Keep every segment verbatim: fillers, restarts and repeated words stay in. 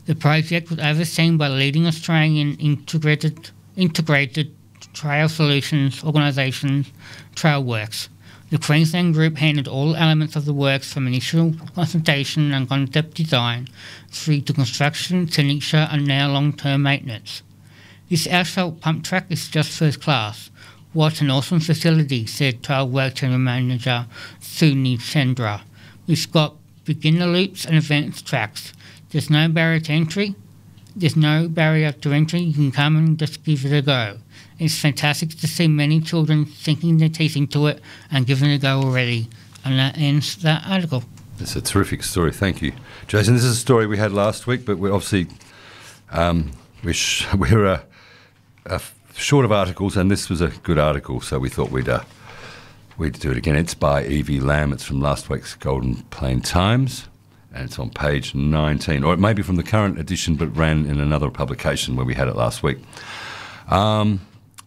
The project was overseen by the leading Australian integrated, integrated trail solutions organisation, Trailworks. The Queensland group handled all elements of the works from initial consultation and concept design through to construction, signature and now long-term maintenance. This asphalt pump track is just first class. What an awesome facility, said Trailworks General Manager Suni Chandra. We've got beginner loops and advanced tracks. There's no barrier to entry. There's no barrier to entry. You can come and just give it a go. It's fantastic to see many children sinking their teeth into it and giving it a go already. And that ends that article. It's a terrific story. Thank you, Jason. This is a story we had last week, but we're obviously um, we're, sh- we're uh, uh, short of articles, and this was a good article, so we thought we'd uh, we'd do it again. It's by Evie Lamb. It's from last week's Golden Plain Times, and it's on page nineteen, or it may be from the current edition, but ran in another publication where we had it last week. Um,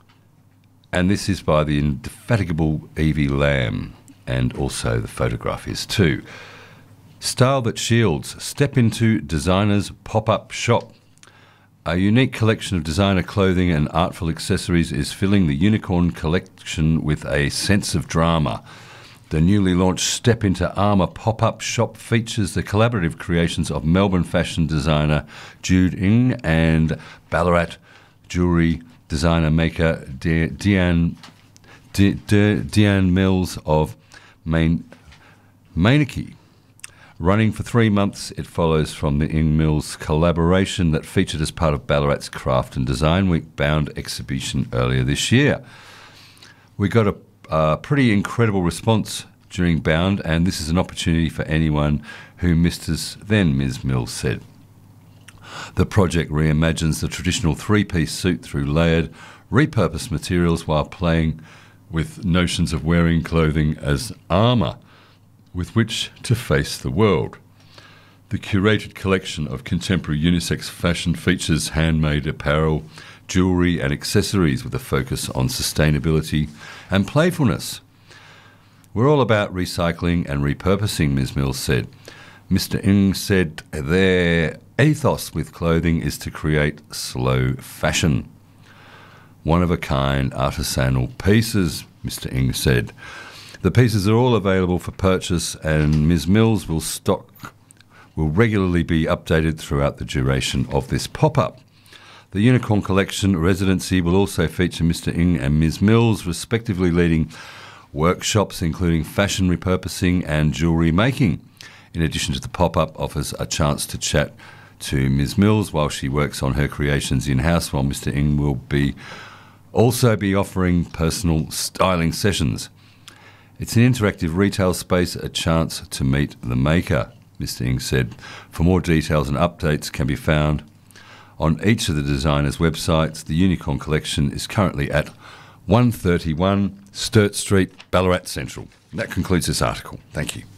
and this is by the indefatigable Evie Lamb, and also the photograph is too. Style that shields. Step into designer's pop-up shop. A unique collection of designer clothing and artful accessories is filling the Unicorn collection with a sense of drama. The newly launched Step Into Armour pop-up shop features the collaborative creations of Melbourne fashion designer Jude Ng and Ballarat jewellery designer maker De- Deanne, De- De- Deanne Mills of Main- Mainiki. Running for three months, it follows from the Ng Mills collaboration that featured as part of Ballarat's Craft and Design Week bound exhibition earlier this year. We got a uh, pretty incredible response during Bound, and this is an opportunity for anyone who missed us then, Miz Mills said. The project reimagines the traditional three-piece suit through layered, repurposed materials while playing with notions of wearing clothing as armour with which to face the world. The curated collection of contemporary unisex fashion features handmade apparel, jewellery and accessories with a focus on sustainability and playfulness. We're all about recycling and repurposing, Miz Mills said. Mister Ng said their ethos with clothing is to create slow fashion. One-of-a-kind artisanal pieces, Mister Ng said. The pieces are all available for purchase, and Miz Mills will stock will regularly be updated throughout the duration of this pop-up. The Unicorn Collection residency will also feature Mister Ng and Miz Mills, respectively leading workshops including fashion repurposing and jewellery making. In addition to the pop-up offers a chance to chat to Miz Mills while she works on her creations in-house, while Mister Ng will be also be offering personal styling sessions. It's an interactive retail space, a chance to meet the maker, Mister Ng said. For more details and updates can be found on each of the designers' websites. The Unicorn Collection is currently at one thirty-one Sturt Street, Ballarat Central. And that concludes this article. Thank you.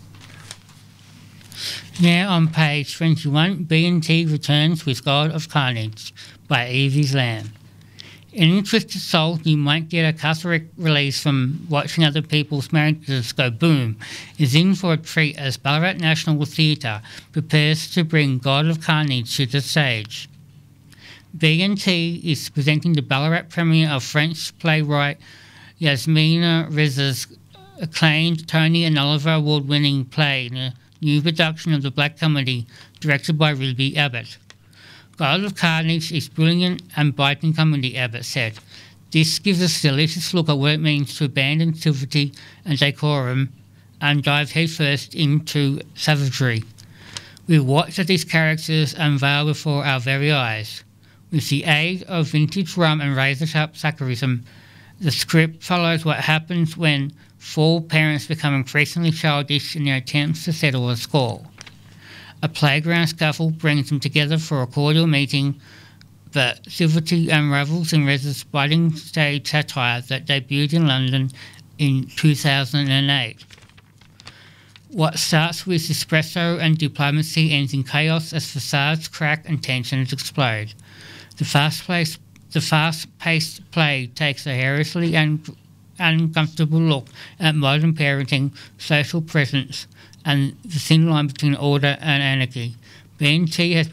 Now on page twenty-one, B and T returns with God of Carnage by Evie Lamb. In an twisted soul, you might get a cathartic release from watching other people's marriages go boom. Is in for a treat as Ballarat National Theatre prepares to bring God of Carnage to the stage. B and T is presenting the Ballarat premiere of French playwright Yasmina Reza's acclaimed Tony and Oliver Award-winning play in a new production of the black comedy directed by Ruby Abbott. God of Carnage is brilliant and biting comedy, Abbott said. This gives us a delicious look at what it means to abandon civility and decorum and dive headfirst into savagery. We watch as these characters unveil before our very eyes. With the aid of vintage rum and razor-sharp sarcasm, the script follows what happens when four parents become increasingly childish in their attempts to settle a score. A playground scuffle brings them together for a cordial meeting, but civility unravels in Reza's biting stage satire that debuted in London in two thousand eight. What starts with espresso and diplomacy ends in chaos as facades crack and tensions explode. The fast-paced, the fast-paced play takes a hilariously un- uncomfortable look at modern parenting, social presence, and the thin line between order and anarchy. B and T has